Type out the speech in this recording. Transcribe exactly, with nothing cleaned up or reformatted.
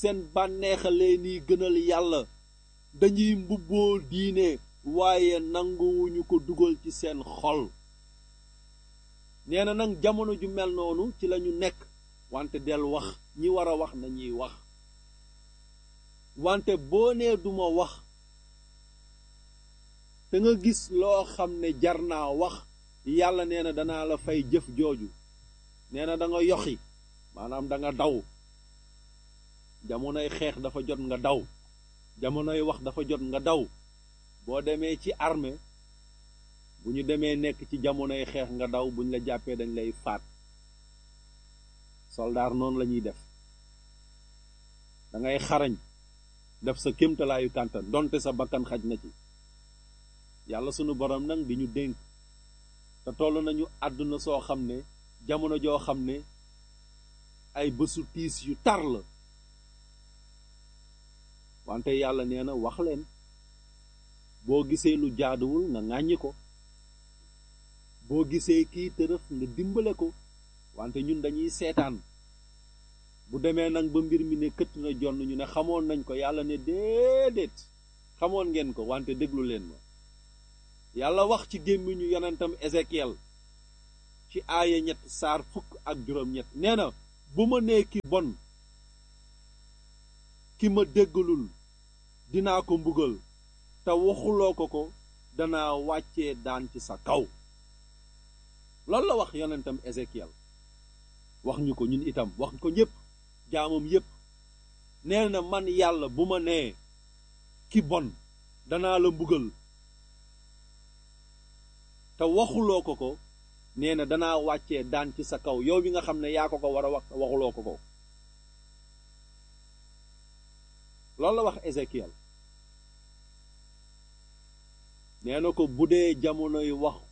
seen bànneexalee nii gënal yàlla dañuy mbubboo diine waaye nanguwuñu ko dugal ci seen xol nee na nag jamono ju mel noonu ci lañu nekk wante del wax ñi war a wax nañuy wax wante boo nee duma wax te nga gis loo xam ne jar naa wax yàlla nee na danaa la fay jëf jooju nee na da nga yoxi maanaam da nga daw jamonoy xeex dafa jot nga daw jamonoy wax dafa jot nga daw boo demee ci armée bu ñu demee nekk ci jamonoy xeex nga daw buñ la jàppee dañ lay faat soldaar noonu la ñuy def da ngay xarañ def sa kéemtalaayu kàntan donte sa bakkan xaj na ci yàlla sunu borom nag di ñu dénk te toll nañu àdduna soo xam ne jamono joo xam ne ay bésu tiis yu tar la wante yàlla nee na wax leen boo gisee lu jaaduwul nga ŋàññi ko boo gisee kii tërëf nga dimbale ko wante ñun dañuy seetaan bu demee nag ba mbir mi ne këtt na jonn ñu ne xamoon nañ ko yàlla ne déedéet xamoon ngeen ko wante déglu leen ma yàlla wax ci gémmiñu yonentam Ézéchiel ci aaya ñett saar fukk ak juróom-ñett nee na bu ma nee ki bon ki ma déggalul dinaa ko mbugal te waxuloo ko ko danaa wàccee daan ci sa kaw loolu la wax yonentam Ézéchiel wax ñu ko ñun itam wax ko ñépp jaamam yépp nee na man yàlla bu ma nee ki bon danaa la mbugal te waxuloo ko ko nee na danaa wàccee daan ci sa kaw yow mi nga xam ne yaa ko ko war a wax te waxuloo ko ko loolu la wax Ézéchiel nee na ko bu dee jamonoy wax